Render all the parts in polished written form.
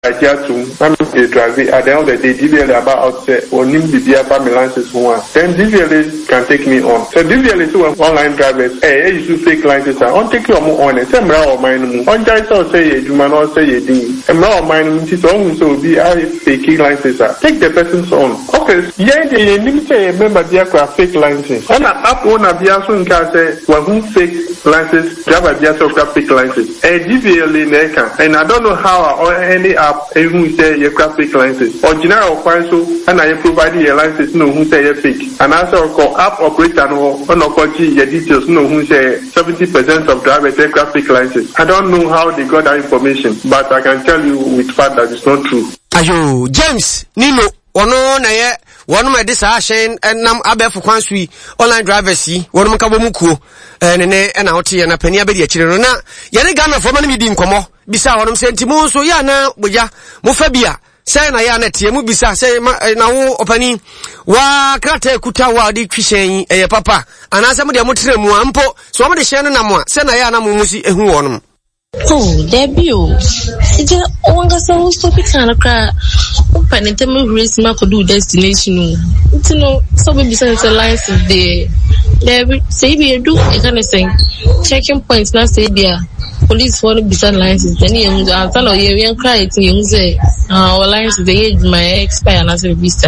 they drive it. At the end of the day, DVLA about outset or NIM family license one. Then DVLA can take me on. So DVLA to online drivers. Hey, you should fake licenses. On take you on it. Same or mine. On Jaisa say you man or say you ding. And now mine is on so be I fake licenses. Take the person's on. Okay. Yeah, they need say remember the fake license. On a app on a biasun can say well who fake license driver biasun fake license. Hey, DVLA neka. And I don't know how or any app who say you fake license. Or general counsel and I provide your license no who say you fake. And also call app operator no call your details no who say 70% of drivers take fake license. I don't know how they got that information, but I can tell you with fact that it's not true. Ayo, James, Nino, ono na ye, wano me disa ashen, nam abefu kwansui, online drivers yi, wano mkabo mukuo, nene, ena hoti ya na peni abedi ya chile, na, yane gana foma ni midi mkomo, bisa wano msenti muso, ya na, buja, mufabia, say na ya neti, mubisa, say na u opani, wa krate kuta wa di kishenyi, papa, anasa mudi ya mutire mua mpo, so wama de shene na mua, say na ya na mumusi ehu wano. Oh, debut. Ije wanga so stupid kana kra. Open it me race ma do destination. You know, so we business license there. Debut say we do e kana say checking points na say there. Police for the business license. Then you tell you cry it you say our license dey my expire na say visa.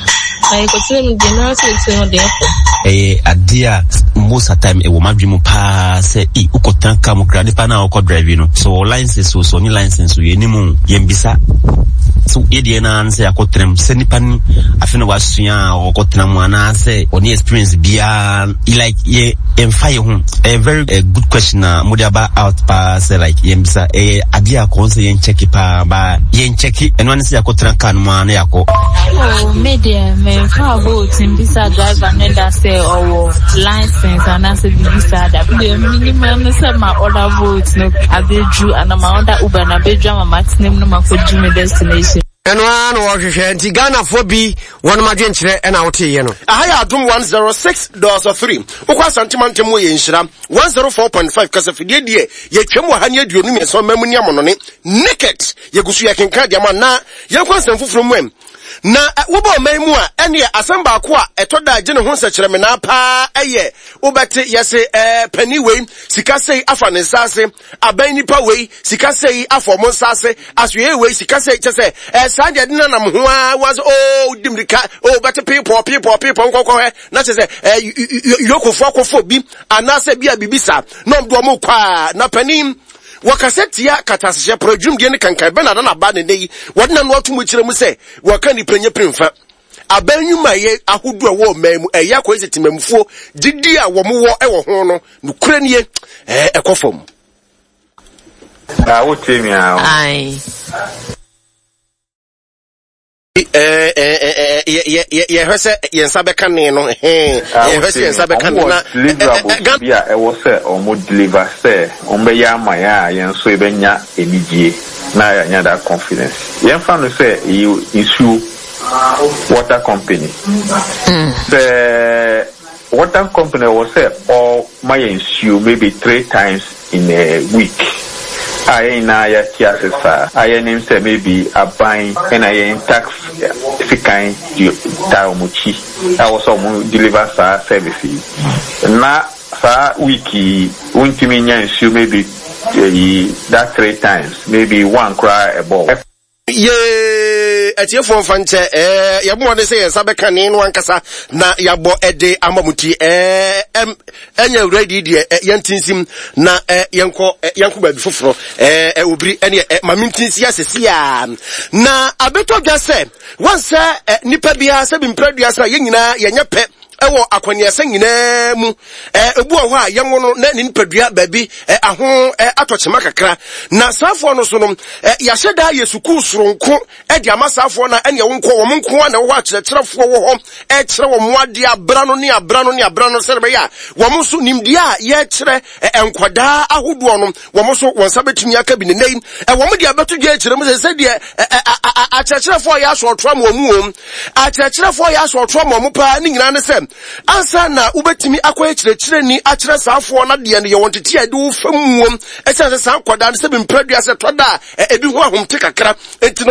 I continue the nurse on there. Adia most of the time e wo madwemu pa say ukotanka mo grade pa na okọ drive no so license so ni license we nimu yembisa so edie na answer akotrem se nipa ni afina wasua okotrem ana say oni experience bia like ye emfa ye ho a very good question na modiaba out pa say like yembisa adia ko say yen check pa ba yen check eno ani say akotran kan ma na yako oh media me fa about mbisa driver na da say owo license and I said visa that the minimum say my other votes no abeju and my other uber na abeju ma maximum no makoji me destination eno an wo hwehwe nti Ghana fo bi wono madwenkyere ena wote ye no ahaya adom 106.3 ukwa santimantem mo ye nhira 104.5 kasafidie die ye twem wa hane aduonu me so mamuni amonone naked ye gusu ye kenka dia ma na ye kwansan fufuru mwem na wobo maimu a ene asamba ko a etoda agye ne ho nsakyereme na pa eye wobete yese pani wei sika sei afa ne nsase aban nipa wei sika sei afo mo nsase aswe wei sika sei chese sanje de na ho a was dimrika bete people nkokọ he na chese yokofo akofo bi anase bia bibisa no mdo mo kwa na pani wakasetia katashe projum de ne kankan be na na ba ne nei wodna no atum kire mu se waka ni prenye premfa abanyuma ye ahodo a wo mamu eya ko esetimamfuo gidi a wo mo wo e wo ho no nukure nie ekofom wo temi a ai ye hwese yensa beka ne no ye hwese yensa beka na bia e wo se o mo deliver se o be ya ma ya yenso e benya enigye na ya nya that confidence yenfa no se you issue water company the water company was say or my issue maybe 3 times in a week I na ya tiasesa I name say maybe a buying and I in tax if kind taumuchi I was some deliver services na sa wiki untimi nya maybe that 3 times maybe one cry above ye etiefo fanche yabo de say yensa beka ne no ankasa na yabo ede amamuti enya ready de yentinsim na yenko ba bi foforo obiri ene mamintinsi asesi a na abeto dwa say once nipa bia se bi mpradua sa yenyina yenya pe ewo akwaniasa nyina mu ebu ho a yenwo no na nipadua baabi aho atochema kakra na safo no so no ya hyeda yesuku soronko de amasafo na ene wo nko na wo akyerɛkyerɛfo wo ho kyerɛ wo moade abra no serebe ya wo mo so nimdi a ye kyerɛ enkoda ahodo no wo mo so won sabetumi aka bi ne nei wo mo de abeto gye kyerɛ mu se de akyerɛkyerɛfo ya so otro ma mu akyerɛkyerɛfo ya so otro ma mu pa ni nyina ne sɛ ansa na ubetimi akwa chire ni achire saafo na de ne ye wontete ade wo famuom ese se san koda se bi mpradua se toda ebi ho ahomte kakra enti